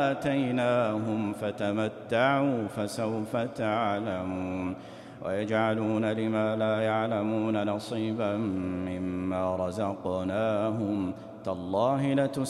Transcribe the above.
آتيناهم فتمتعوا فسوف تعلمون ويجعلون لما لا يعلمون نصيبا مما رزقناهم تالله